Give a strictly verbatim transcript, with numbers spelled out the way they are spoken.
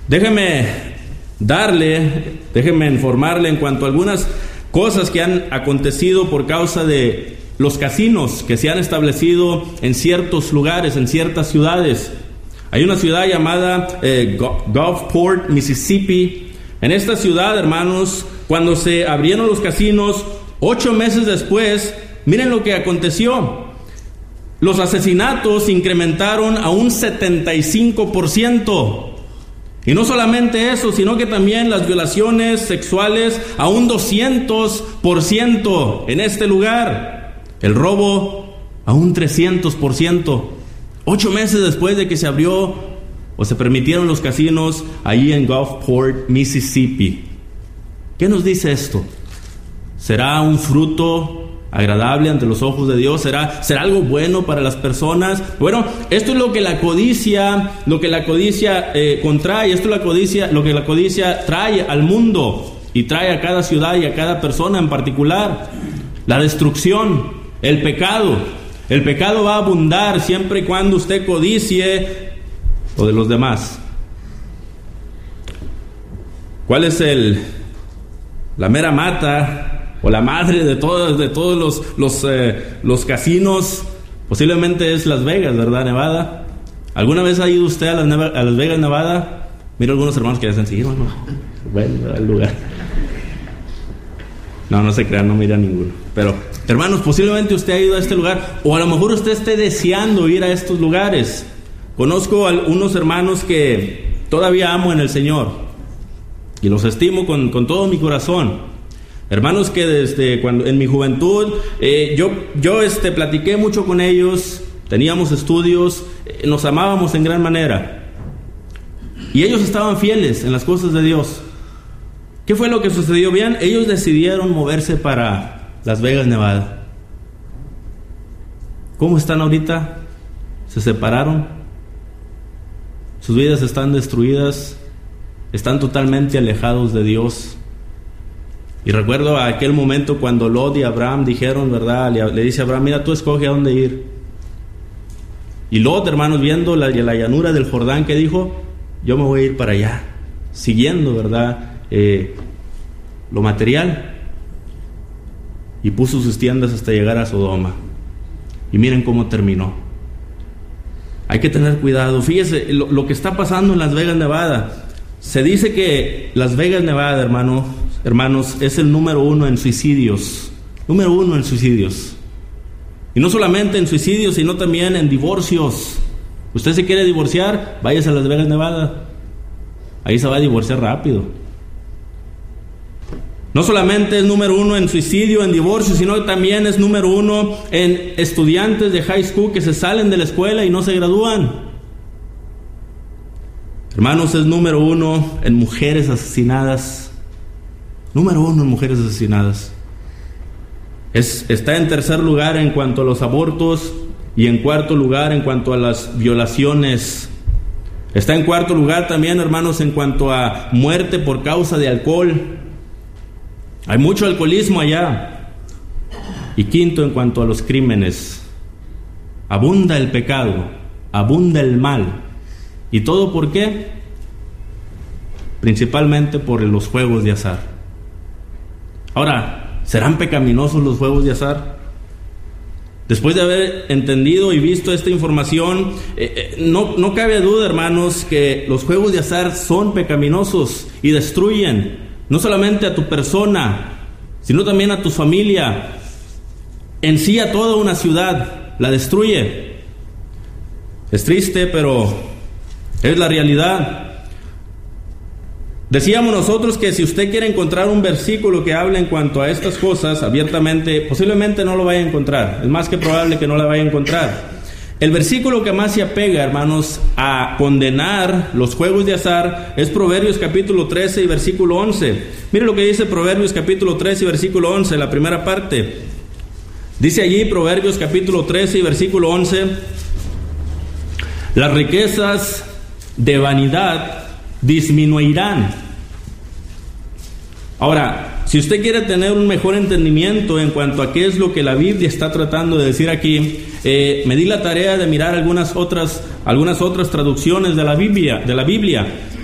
Déjeme darle, déjeme informarle en cuanto a algunas cosas que han acontecido por causa de los casinos que se han establecido en ciertos lugares, en ciertas ciudades. Hay una ciudad llamada eh, Gulfport, Mississippi. En esta ciudad, hermanos, cuando se abrieron los casinos, ocho meses después, miren lo que aconteció. Los asesinatos incrementaron a un setenta y cinco por ciento. Y no solamente eso, sino que también las violaciones sexuales a un doscientos por ciento en este lugar. El robo a un trescientos por ciento. Ocho meses después de que se abrió o se permitieron los casinos allí en Gulfport, Mississippi. ¿Qué nos dice esto? ¿Será un fruto agradable ante los ojos de Dios? ¿Será, será algo bueno para las personas? Bueno, esto es lo que la codicia, lo que la codicia eh, contrae, esto es la codicia, lo que la codicia trae al mundo y trae a cada ciudad y a cada persona en particular. La destrucción, el pecado. El pecado va a abundar siempre y cuando usted codicie lo de los demás. ¿Cuál es el la mera mata o la madre de todos, de todos los, los, eh, los casinos? Posiblemente es Las Vegas, ¿verdad? Nevada. ¿Alguna vez ha ido usted a Las, a Las Vegas, Nevada? Mira algunos hermanos que dicen, sí, hermano, bueno, al lugar. No, no se crean, no mira ninguno. Pero, hermanos, posiblemente usted ha ido a este lugar, o a lo mejor usted esté deseando ir a estos lugares. Conozco a unos hermanos que todavía amo en el Señor, y los estimo con, con todo mi corazón. Hermanos que desde cuando en mi juventud eh, yo, yo este, platiqué mucho con ellos, teníamos estudios, eh, nos amábamos en gran manera. Y ellos estaban fieles en las cosas de Dios. ¿Qué fue lo que sucedió? Bien, ellos decidieron moverse para Las Vegas, Nevada. ¿Cómo están ahorita? Se separaron. Sus vidas están destruidas. Están totalmente alejados de Dios. Y recuerdo aquel momento cuando Lot y Abraham dijeron, ¿verdad? Le, le dice a Abraham, mira, tú escoge a dónde ir. Y Lot, hermanos, viendo la, la llanura del Jordán, que dijo, yo me voy a ir para allá, siguiendo, ¿verdad? Eh, lo material. Y puso sus tiendas hasta llegar a Sodoma. Y miren cómo terminó. Hay que tener cuidado. Fíjese lo, lo que está pasando en Las Vegas, Nevada. Se dice que Las Vegas, Nevada, hermano, hermanos, es el número uno en suicidios. Número uno en suicidios. Y no solamente en suicidios, sino también en divorcios. Usted se quiere divorciar, váyase a Las Vegas, Nevada. Ahí se va a divorciar rápido. No solamente es número uno en suicidio, en divorcio, sino también es número uno en estudiantes de high school que se salen de la escuela y no se gradúan. Hermanos, es número uno en mujeres asesinadas. Número uno en mujeres asesinadas. Es, está en tercer lugar en cuanto a los abortos y en cuarto lugar en cuanto a las violaciones. Está en cuarto lugar también, hermanos, en cuanto a muerte por causa de alcohol. Hay mucho alcoholismo allá. Y quinto, en cuanto a los crímenes. Abunda el pecado, abunda el mal. ¿Y todo por qué? Principalmente por los juegos de azar. Ahora, ¿serán pecaminosos los juegos de azar? Después de haber entendido y visto esta información, eh, eh, no, no cabe duda, hermanos, que los juegos de azar son pecaminosos y destruyen no solamente a tu persona, sino también a tu familia, en sí a toda una ciudad, la destruye. Es triste, pero es la realidad. Decíamos nosotros que si usted quiere encontrar un versículo que hable en cuanto a estas cosas abiertamente, posiblemente no lo vaya a encontrar. Es más que probable que no la vaya a encontrar. El versículo que más se apega, hermanos, a condenar los juegos de azar es Proverbios capítulo trece y versículo once. Mire lo que dice Proverbios capítulo trece y versículo once, la primera parte. Dice allí Proverbios capítulo trece y versículo once: las riquezas de vanidad disminuirán. Ahora, si usted quiere tener un mejor entendimiento en cuanto a qué es lo que la Biblia está tratando de decir aquí, eh, me di la tarea de mirar algunas otras, algunas otras traducciones de la Biblia, de la Biblia.